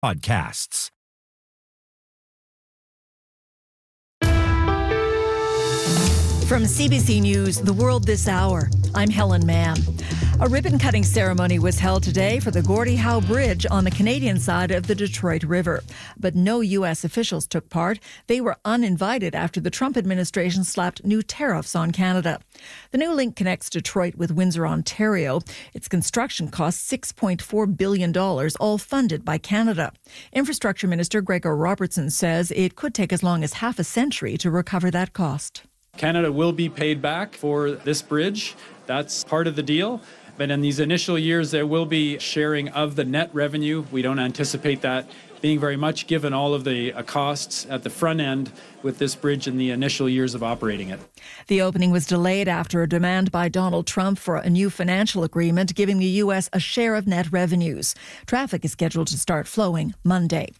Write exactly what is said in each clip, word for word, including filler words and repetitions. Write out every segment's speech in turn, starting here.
podcasts. From C B C News, The World This Hour, I'm Helen Mann. A ribbon-cutting ceremony was held today for the Gordie Howe Bridge on the Canadian side of the Detroit River. But no U S officials took part. They were uninvited after the Trump administration slapped new tariffs on Canada. The new link connects Detroit with Windsor, Ontario. Its construction costs six point four billion dollars, all funded by Canada. Infrastructure Minister Gregor Robertson says it could take as long as half a century to recover that cost. Canada will be paid back for this bridge. That's part of the deal. But in these initial years, there will be sharing of the net revenue. We don't anticipate that being very much given all of the uh, costs at the front end with this bridge in the initial years of operating it. The opening was delayed after a demand by Donald Trump for a new financial agreement giving the U S a share of net revenues. Traffic is scheduled to start flowing Monday.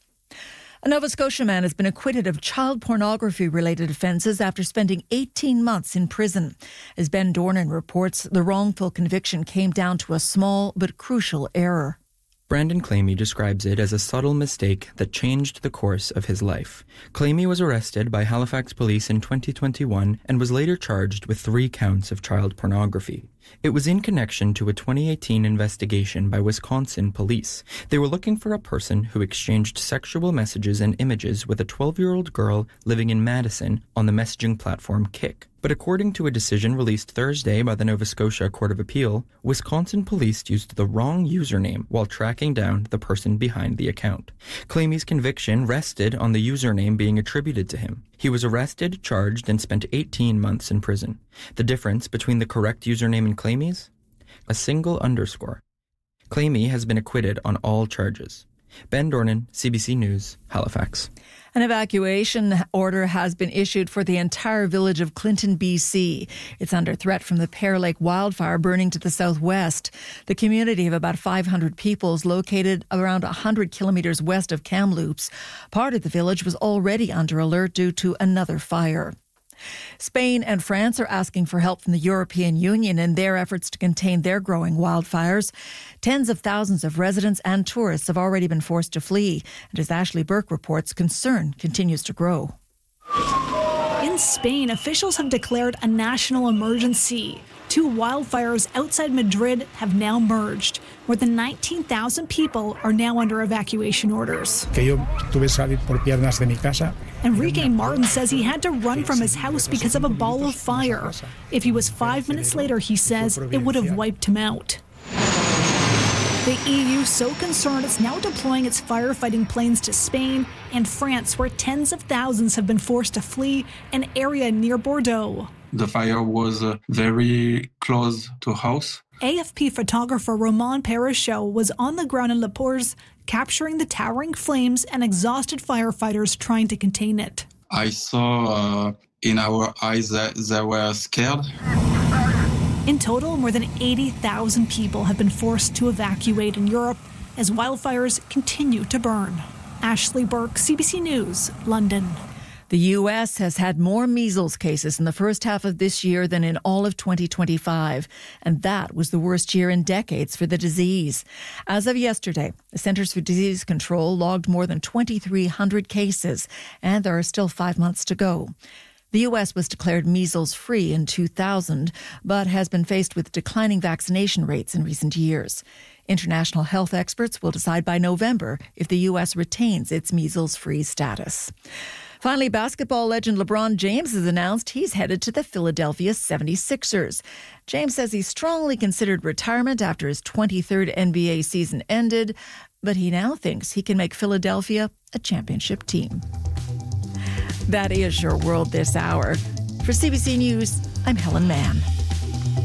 A Nova Scotia man has been acquitted of child pornography-related offences after spending eighteen months in prison. As Ben Dornan reports, the wrongful conviction came down to a small but crucial error. Brandon Clamy describes it as a subtle mistake that changed the course of his life. Clamy was arrested by Halifax police in twenty twenty-one and was later charged with three counts of child pornography. It was in connection to a twenty eighteen investigation by Wisconsin police. They were looking for a person who exchanged sexual messages and images with a twelve-year-old girl living in Madison on the messaging platform Kik. But according to a decision released Thursday by the Nova Scotia Court of Appeal, Wisconsin police used the wrong username while tracking down the person behind the account. Clamy's conviction rested on the username being attributed to him. He was arrested, charged, and spent eighteen months in prison. The difference between the correct username and Clamy's? A single underscore. Clamy has been acquitted on all charges. Ben Dornan, C B C News, Halifax. An evacuation order has been issued for the entire village of Clinton, B C. It's under threat from the Pear Lake wildfire burning to the southwest. The community of about five hundred people is located around one hundred kilometres west of Kamloops. Part of the village was already under alert due to another fire. Spain and France are asking for help from the European Union in their efforts to contain their growing wildfires. Tens of thousands of residents and tourists have already been forced to flee. And as Ashley Burke reports, concern continues to grow. In Spain, officials have declared a national emergency. Two wildfires outside Madrid have now merged. More than nineteen thousand people are now under evacuation orders. Enrique Martin says he had to run from his house because of a ball of fire. If he was five minutes later, he says it would have wiped him out. The E U so concerned it's now deploying its firefighting planes to Spain and France, where tens of thousands have been forced to flee an area near Bordeaux. The fire was uh, very close to house. A F P photographer Roman Perichot was on the ground in Le Pors, capturing the towering flames and exhausted firefighters trying to contain it. I saw uh, in our eyes that they were scared. In total, more than eighty thousand people have been forced to evacuate in Europe as wildfires continue to burn. Ashley Burke, C B C News, London. The U S has had more measles cases in the first half of this year than in all of twenty twenty-five, and that was the worst year in decades for the disease. As of yesterday, the Centers for Disease Control logged more than twenty-three hundred cases, and there are still five months to go. The U S was declared measles-free in two thousand, but has been faced with declining vaccination rates in recent years. International health experts will decide by November if the U S retains its measles-free status. Finally, basketball legend LeBron James has announced he's headed to the Philadelphia seventy-sixers. James says he strongly considered retirement after his twenty-third N B A season ended, but he now thinks he can make Philadelphia a championship team. That is your World This Hour. For C B C News, I'm Helen Mann.